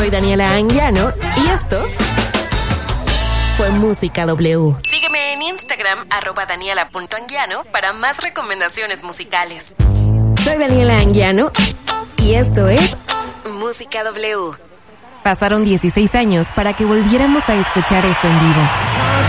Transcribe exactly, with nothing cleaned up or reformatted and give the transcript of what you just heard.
Soy Daniela Anguiano y esto fue Música W. Sígueme en Instagram, arroba daniela punto anguiano, para más recomendaciones musicales. Soy Daniela Anguiano y esto es Música W. Pasaron dieciséis años para que volviéramos a escuchar esto en vivo.